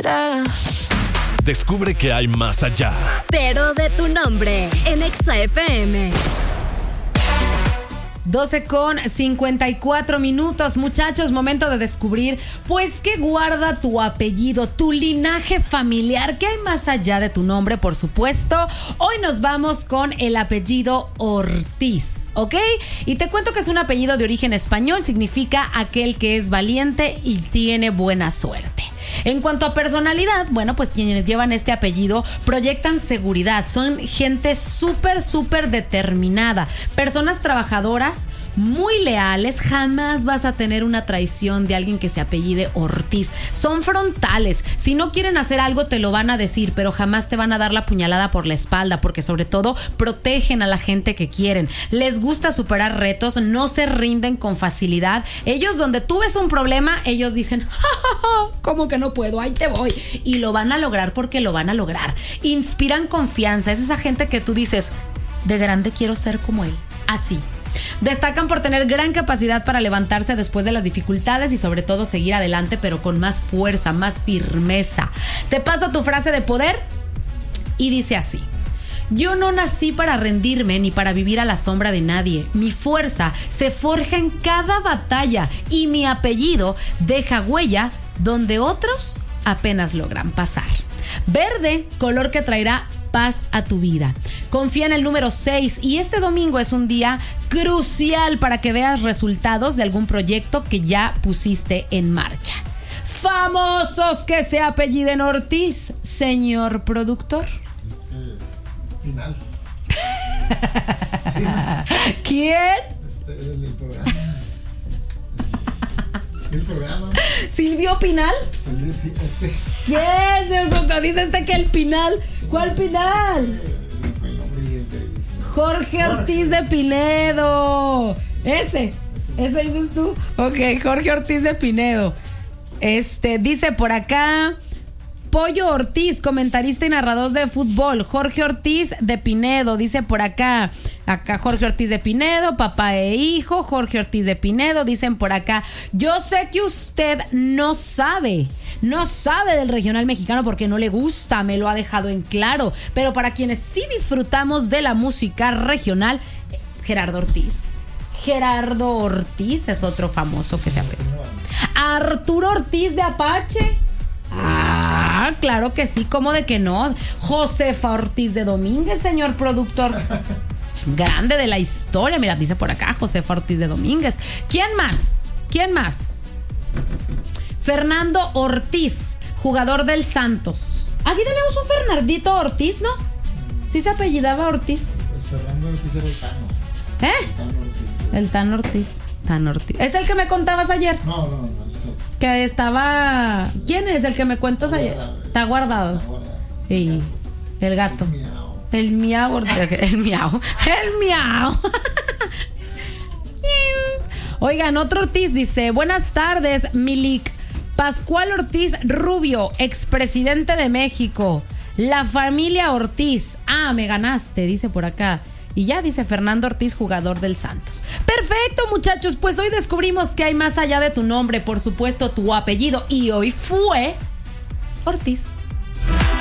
será? Descubre que hay más allá. Pero de tu nombre, en Exa FM. 12:54, muchachos, momento de descubrir, pues, qué guarda tu apellido, tu linaje familiar, qué hay más allá de tu nombre, por supuesto. Hoy nos vamos con el apellido Ortiz, ¿ok? Y te cuento que es un apellido de origen español, significa aquel que es valiente y tiene buena suerte. En cuanto a personalidad, bueno, pues quienes llevan este apellido proyectan seguridad, son gente súper determinada, personas trabajadoras, muy leales, jamás vas a tener una traición de alguien que se apellide Ortiz. Son frontales, si no quieren hacer algo te lo van a decir, pero jamás te van a dar la puñalada por la espalda, porque sobre todo protegen a la gente que quieren. Les gusta superar retos, no se rinden con facilidad. Ellos, donde tú ves un problema, ellos dicen, ¡ja, ja, ja! ¿Cómo que no puedo? Ahí te voy. Y lo van a lograr porque lo van a lograr. Inspiran confianza, es esa gente que tú dices, de grande quiero ser como él. Así. Destacan por tener gran capacidad para levantarse después de las dificultades y sobre todo seguir adelante, pero con más fuerza, más firmeza. Te paso tu frase de poder y dice así: yo no nací para rendirme ni para vivir a la sombra de nadie. Mi fuerza se forja en cada batalla y mi apellido deja huella donde otros apenas logran pasar. Verde, color que traerá paz a tu vida. Confía en el número 6 y este domingo es un día crucial para que veas resultados de algún proyecto que ya pusiste en marcha. Famosos que se apelliden Ortiz, señor productor. Pinal. Sí. ¿Quién? El programa. Sí, el programa. ¿Silvio Pinal? Sí, ¿Quién, señor productor? Dice que el Pinal. ¿Cuál Pinal? Fue el nombre Jorge Ortiz de Pinedo. Ese dices tú. Ok, Jorge Ortiz de Pinedo. Dice por acá Pollo Ortiz, comentarista y narrador de fútbol. Jorge Ortiz de Pinedo, dice por acá. Acá Jorge Ortiz de Pinedo, papá e hijo. Jorge Ortiz de Pinedo, dicen por acá. Yo sé que usted no sabe del regional mexicano porque no le gusta, me lo ha dejado en claro. Pero para quienes sí disfrutamos de la música regional, Gerardo Ortiz. Gerardo Ortiz es otro famoso que se apellida. Arturo Ortiz de Apache. Ah, claro que sí, ¿cómo de que no? Josefa Ortiz de Domínguez, señor productor. Grande de la historia, mira, dice por acá Josefa Ortiz de Domínguez. ¿Quién más? Fernando Ortiz, jugador del Santos. Aquí tenemos un Fernandito Ortiz, ¿no? Sí se apellidaba Ortiz. Pues Fernando Ortiz era el Tano. El Tano Ortiz. ¿Es el que me contabas ayer? No, es otro. Que estaba... ¿Quién es el que me cuentas ayer? Está guardado. Sí, el gato. El miau. El miau. Oigan, otro Ortiz dice: buenas tardes, Milik. Pascual Ortiz Rubio, expresidente de México. La familia Ortiz. Ah, me ganaste, dice por acá. Y ya dice Fernando Ortiz, jugador del Santos. Perfecto, muchachos, pues hoy descubrimos que hay más allá de tu nombre, por supuesto, tu apellido. Y hoy fue Ortiz.